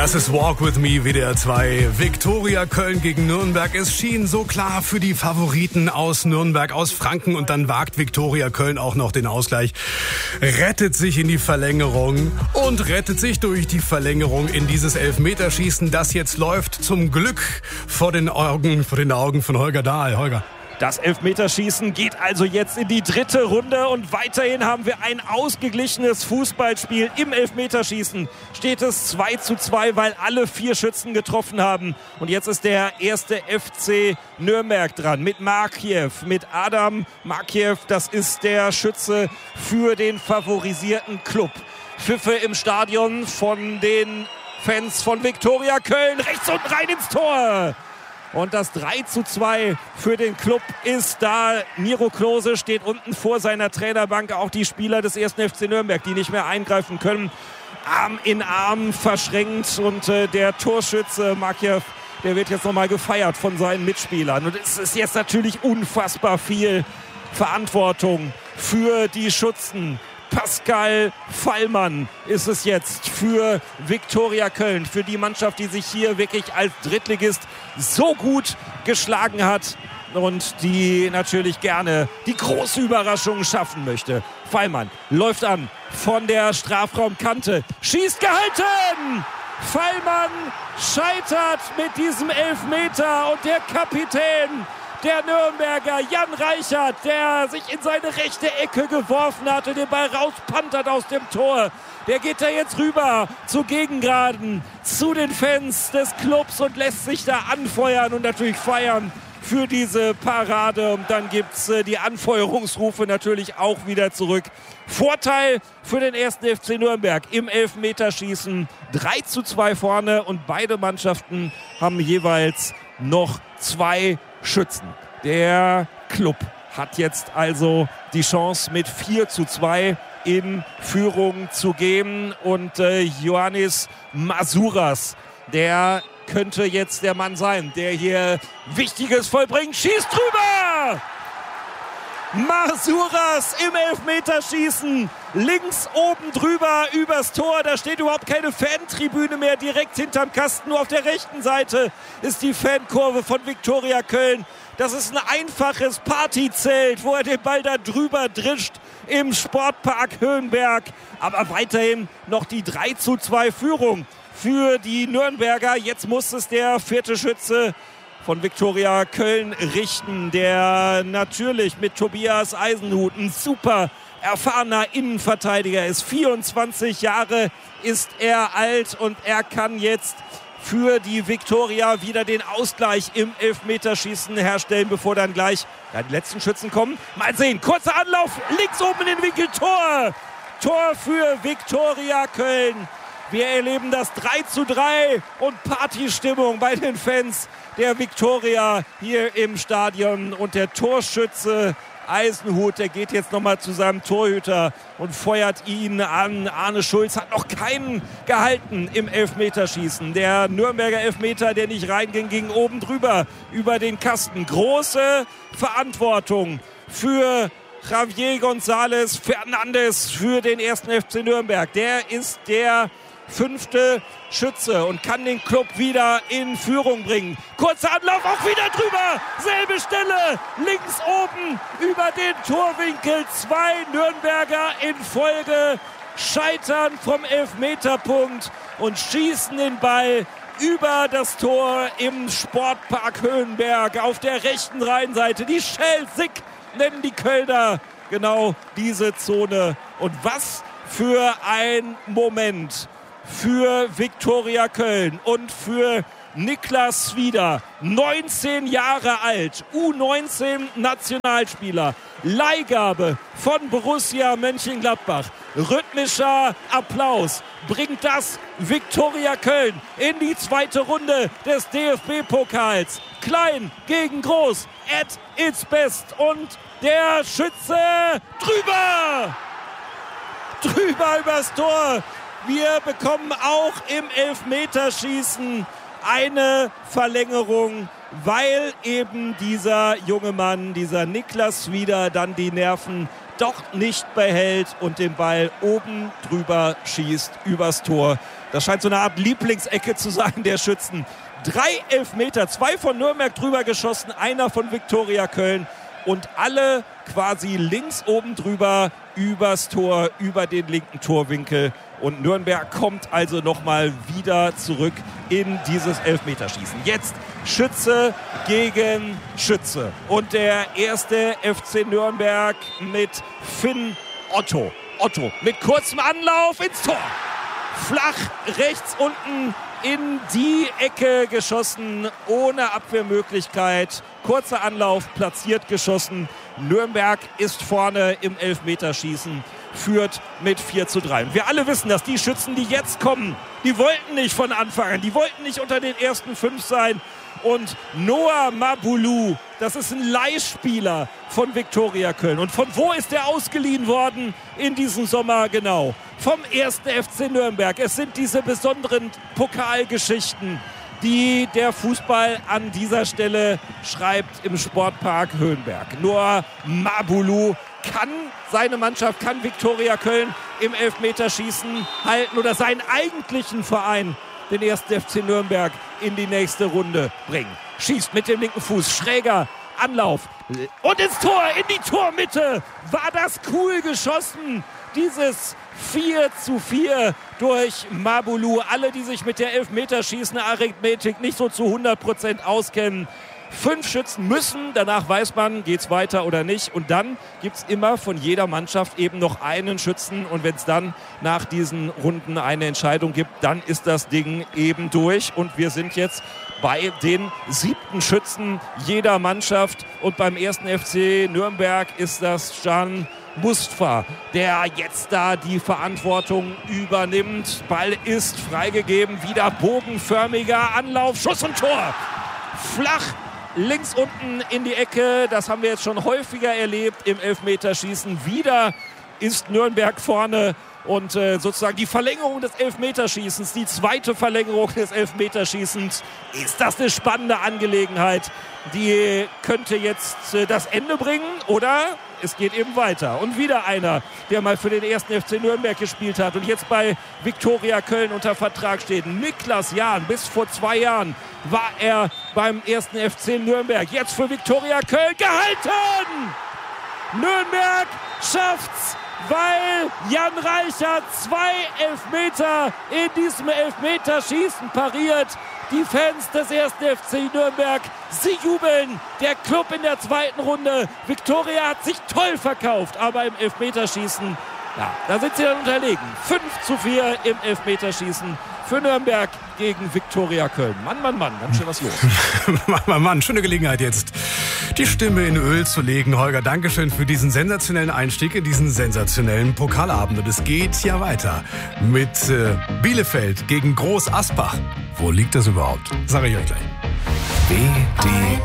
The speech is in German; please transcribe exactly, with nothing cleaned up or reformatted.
Das ist Walk With Me, W D R zwei. Viktoria Köln gegen Nürnberg. Es schien so klar für die Favoriten aus Nürnberg, aus Franken. Und dann wagt Viktoria Köln auch noch den Ausgleich. Rettet sich in die Verlängerung und rettet sich durch die Verlängerung in dieses Elfmeterschießen, das jetzt läuft. Zum Glück vor den Augen, vor den Augen von Holger Dahl. Holger. Das Elfmeterschießen geht also jetzt in die dritte Runde und weiterhin haben wir ein ausgeglichenes Fußballspiel. Im Elfmeterschießen steht es zwei zu zwei, weil alle vier Schützen getroffen haben. Und jetzt ist der erste F C Nürnberg dran mit Markiew, mit Adam Markiew. Das ist der Schütze für den favorisierten Club. Pfiffe im Stadion von den Fans von Viktoria Köln. Rechts unten rein ins Tor. Und das drei zu zwei für den Club ist da. Miro Klose steht unten vor seiner Trainerbank. Auch die Spieler des ersten F C Nürnberg, die nicht mehr eingreifen können, Arm in Arm verschränkt. Und äh, der Torschütze Markiew, der wird jetzt nochmal gefeiert von seinen Mitspielern. Und es ist jetzt natürlich unfassbar viel Verantwortung für die Schützen. Pascal Fallmann ist es jetzt für Viktoria Köln, für die Mannschaft, die sich hier wirklich als Drittligist so gut geschlagen hat und die natürlich gerne die große Überraschung schaffen möchte. Fallmann läuft an von der Strafraumkante, schießt gehalten! Fallmann scheitert mit diesem Elfmeter und der Kapitän der Nürnberger, Jan Reichert, der sich in seine rechte Ecke geworfen hatte, den Ball rauspantert aus dem Tor. Der geht da jetzt rüber zu Gegengraden, zu den Fans des Clubs und lässt sich da anfeuern und natürlich feiern für diese Parade. Und dann gibt's äh, die Anfeuerungsrufe natürlich auch wieder zurück. Vorteil für den ersten F C Nürnberg im Elfmeterschießen. drei zu zwei vorne und beide Mannschaften haben jeweils noch zwei Schützen. Der Club hat jetzt also die Chance, mit vier zu zwei in Führung zu gehen. Und äh, Ioannis Masouras, der könnte jetzt der Mann sein, der hier Wichtiges vollbringt. Schießt drüber! Masouras im Elfmeterschießen. Links oben drüber übers Tor. Da steht überhaupt keine Fantribüne mehr direkt hinterm Kasten. Nur auf der rechten Seite ist die Fankurve von Viktoria Köln. Das ist ein einfaches Partyzelt, wo er den Ball da drüber drischt im Sportpark Höhenberg. Aber weiterhin noch die drei zu zwei Führung für die Nürnberger. Jetzt muss es der vierte Schütze von Viktoria Köln richten, der natürlich mit Tobias Eisenhut ein super erfahrener Innenverteidiger ist. vierundzwanzig Jahre ist er alt und er kann jetzt für die Viktoria wieder den Ausgleich im Elfmeterschießen herstellen, bevor dann gleich ja, die letzten Schützen kommen. Mal sehen, kurzer Anlauf, links oben in den Winkel, Tor! Tor für Viktoria Köln. Wir erleben das drei zu drei und Partystimmung bei den Fans der Viktoria hier im Stadion. Und der Torschütze Eisenhut, der geht jetzt nochmal zu seinem Torhüter und feuert ihn an. Arne Schulz hat noch keinen gehalten im Elfmeterschießen. Der Nürnberger Elfmeter, der nicht reinging, ging oben drüber über den Kasten. Große Verantwortung für Javier González Fernandes für den ersten F C Nürnberg. Der ist der fünfte Schütze und kann den Club wieder in Führung bringen. Kurzer Anlauf, auch wieder drüber. Selbe Stelle, links oben über den Torwinkel. Zwei Nürnberger in Folge scheitern vom Elfmeterpunkt und schießen den Ball über das Tor im Sportpark Höhenberg auf der rechten Rheinseite. Die Schelsig nennen die Kölner genau diese Zone. Und was für ein Moment für Viktoria Köln und für Niklas Swider, neunzehn Jahre alt, U neunzehn Nationalspieler, Leihgabe von Borussia Mönchengladbach. Rhythmischer Applaus bringt das Viktoria Köln in die zweite Runde des D F B-Pokals. Klein gegen groß, at its best und der Schütze drüber! Drüber übers Tor. Wir bekommen auch im Elfmeterschießen eine Verlängerung, weil eben dieser junge Mann, dieser Niklas Swider, dann die Nerven doch nicht behält und den Ball oben drüber schießt übers Tor. Das scheint so eine Art Lieblingsecke zu sein der Schützen. Drei Elfmeter, zwei von Nürnberg drüber geschossen, einer von Viktoria Köln. Und alle quasi links oben drüber, übers Tor, über den linken Torwinkel. Und Nürnberg kommt also nochmal wieder zurück in dieses Elfmeterschießen. Jetzt Schütze gegen Schütze. Und der erste F C Nürnberg mit Finn Otto. Otto mit kurzem Anlauf ins Tor. Flach rechts unten in die Ecke geschossen, ohne Abwehrmöglichkeit. Kurzer Anlauf, platziert geschossen. Nürnberg ist vorne im Elfmeterschießen, führt mit vier zu drei. Wir alle wissen, dass die Schützen, die jetzt kommen, die wollten nicht von Anfang an, die wollten nicht unter den ersten fünf sein. Und Noah Mabulu, das ist ein Leihspieler von Viktoria Köln. Und von wo ist er ausgeliehen worden in diesem Sommer? Genau, vom ersten F C Nürnberg. Es sind diese besonderen Pokalgeschichten, die der Fußball an dieser Stelle schreibt im Sportpark Höhenberg. Noah Mabulu kann seine Mannschaft, kann Viktoria Köln im Elfmeterschießen halten oder seinen eigentlichen Verein, den ersten F C Nürnberg, in die nächste Runde bringen. Schießt mit dem linken Fuß, schräger Anlauf und ins Tor, in die Tormitte. War das cool geschossen, dieses vier zu vier durch Mabulu. Alle, die sich mit der Elfmeterschießen-Arithmetik nicht so zu hundert Prozent auskennen. Fünf Schützen müssen, danach weiß man, geht's weiter oder nicht. Und dann gibt's immer von jeder Mannschaft eben noch einen Schützen. Und wenn es dann nach diesen Runden eine Entscheidung gibt, dann ist das Ding eben durch. Und wir sind jetzt bei den siebten Schützen jeder Mannschaft. Und beim ersten F C Nürnberg ist das Can Mustafa, der jetzt da die Verantwortung übernimmt. Ball ist freigegeben, wieder bogenförmiger Anlauf, Schuss und Tor. Flach links unten in die Ecke, das haben wir jetzt schon häufiger erlebt im Elfmeterschießen. Wieder ist Nürnberg vorne und äh, sozusagen die Verlängerung des Elfmeterschießens, die zweite Verlängerung des Elfmeterschießens. Ist das eine spannende Angelegenheit? Die könnte jetzt äh, das Ende bringen oder es geht eben weiter. Und wieder einer, der mal für den ersten F C Nürnberg gespielt hat und jetzt bei Viktoria Köln unter Vertrag steht. Niklas Jahn, bis vor zwei Jahren war er beim ersten F C Nürnberg. Jetzt für Viktoria Köln gehalten! Nürnberg schafft's, weil Jan Reichert zwei Elfmeter in diesem Elfmeterschießen pariert. Die Fans des ersten F C Nürnberg, sie jubeln. Der Club in der zweiten Runde. Viktoria hat sich toll verkauft, aber im Elfmeterschießen, ja, da sind sie dann unterlegen. fünf zu vier im Elfmeterschießen für Nürnberg gegen Viktoria Köln. Mann, Mann, Mann, ganz schön was los. Mann, Mann, Mann, schöne Gelegenheit jetzt, die Stimme in Öl zu legen. Holger, Dankeschön für diesen sensationellen Einstieg in diesen sensationellen Pokalabend. Und es geht ja weiter mit äh, Bielefeld gegen Groß Asbach. Wo liegt das überhaupt? Sag ich euch gleich. B D